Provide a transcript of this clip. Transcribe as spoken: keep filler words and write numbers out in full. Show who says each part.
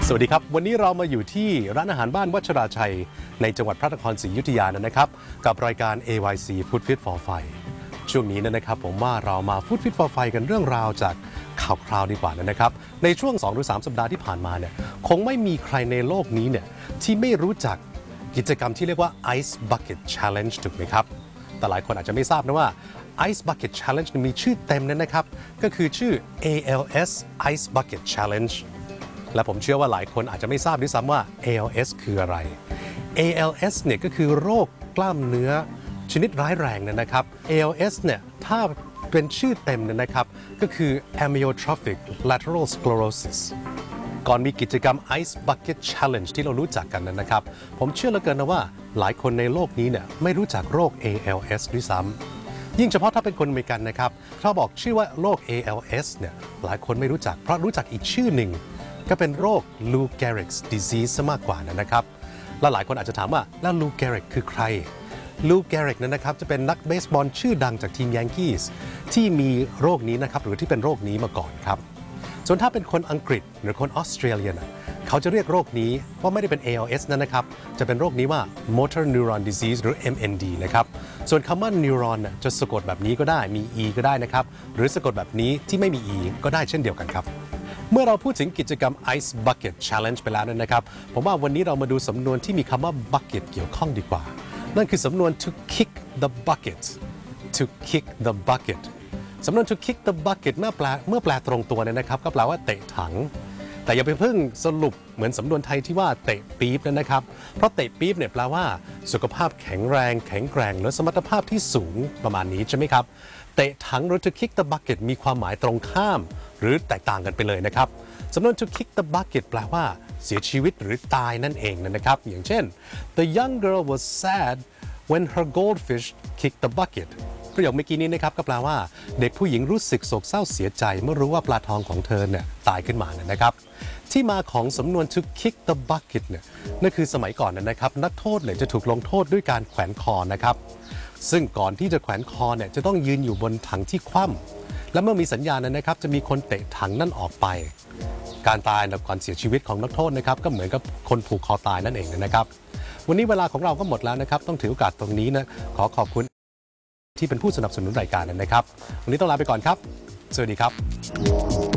Speaker 1: สวัสดีครับวันนี้เรามาอยู่ที่ร้านอาหารบ้านวัชราชัยในจังหวัดพระนครศรีอยุธยานะครับกับรายการ เอ วาย ซี Food Fit for Five ช่วงนี้นะครับผมว่าเรามา Food Fit for Five กันเรื่องราวจากข่าวคราวดีกว่านะครับในช่วง สองหรือสาม สัปดาห์ที่ผ่านมาเนี่ยคงไม่มีใครในโลกนี้เนี่ยที่ไม่รู้จักกิจกรรมที่เรียกว่า Ice Bucket Challenge ถูกไหมครับแต่หลายคนอาจจะไม่ทราบนะว่า Ice Bucket Challenge มีชื่อเต็มนั้นนะครับก็คือชื่อ เอ แอล เอส Ice Bucket Challengeและผมเชื่อว่าหลายคนอาจจะไม่ทราบด้วยซ้ำว่า เอ แอล เอส คืออะไร เอ แอล เอส เนี่ยก็คือโรคกล้ามเนื้อชนิดร้ายแรงนะครับ เอ แอล เอส เนี่ยถ้าเป็นชื่อเต็มเนี่ยนะครับก็คือ Amyotrophic Lateral Sclerosis ก่อนมีกิจกรรม Ice Bucket Challenge ที่เรารู้จักกันนะครับผมเชื่อเหลือเกินนะว่าหลายคนในโลกนี้เนี่ยไม่รู้จักโรค เอ แอล เอส ด้วยซ้ำยิ่งเฉพาะถ้าเป็นคนอเมริกันนะครับถ้าบอกชื่อว่าโรค เอ แอล เอส เนี่ยหลายคนไม่รู้จักเพราะรู้จักอีกชื่อหนึ่งก็เป็นโรค Lou Gehrig's disease ซะมากกว่านะครับและหลายคนอาจจะถามว่าแล้ว Lou Gehrig คือใคร Lou Gehrig นั้นนะครับจะเป็นนักเบสบอลชื่อดังจากทีมยังกี้สที่มีโรคนี้นะครับหรือที่เป็นโรคนี้มาก่อนครับส่วนถ้าเป็นคนอังกฤษหรือคนออสเตรเลียนะเขาจะเรียกโรคนี้ว่าไม่ได้เป็น เอ แอล เอส นั่นนะครับจะเป็นโรคนี้ว่า Motor Neuron Disease หรือ เอ็ม เอ็น ดี นะครับส่วนคำว่า neuron นะจะสะกดแบบนี้ก็ได้มี e ก็ได้นะครับหรือสะกดแบบนี้ที่ไม่มี e ก็ได้เช่นเดียวกันครับเมื่อเราพูดถึงกิจกรรม Ice Bucket Challenge ไปแล้วนะครับผมว่าวันนี้เรามาดูสำนวนที่มีคำว่า bucket เกี่ยวข้องดีกว่านั่นคือสำนวน to kick the bucket to kick the bucket สำนวน to kick the bucket เมื่อแปลเมื่อแปลตรงตัวเนี่ยนะครับก็แปลว่าเตะถังแต่อย่าไปเพิ่งสรุปเหมือนสำนวนไทยที่ว่าเตะปี๊บนั่นนะครับเพราะเตะปี๊บเนี่ยแปลว่าสุขภาพแข็งแรงแข็งแกร่งและสมรรถภาพที่สูงประมาณนี้ใช่ไหมครับเตะถังหรือ to kick the bucket มีความหมายตรงข้ามหรือแตกต่างกันไปเลยนะครับสำนวน to kick the bucket แปลว่าเสียชีวิตหรือตายนั่นเองนะครับอย่างเช่น the young girl was sad when her goldfish kicked the bucket ประโยคเมื่อกี้นี้นะครับก็แปลว่าเด็กผู้หญิงรู้สึกโศกเศร้าเสียใจเมื่อรู้ว่าปลาทองของเธอเนี่ยตายขึ้นมานะครับที่มาของสำนวน to kick the bucket เนี่ยนั่นคือสมัยก่อนนะครับนักโทษเนี่ยจะถูกลงโทษด้วยการแขวนคอนะครับซึ่งก่อนที่จะแขวนคอเนี่ยจะต้องยืนอยู่บนถังที่คว่ำและเมื่อมีสัญญาณนะครับจะมีคนเตะถังนั่นออกไปการตายและการเสียชีวิตของนักโทษนะครับก็เหมือนกับคนผูกคอตายนั่นเองนะครับวันนี้เวลาของเราก็หมดแล้วนะครับต้องถือโอกาสตรงนี้นะขอขอบคุณที่เป็นผู้สนับสนุนรายการนะครับวันนี้ต้องลาไปก่อนครับสวัสดีครับ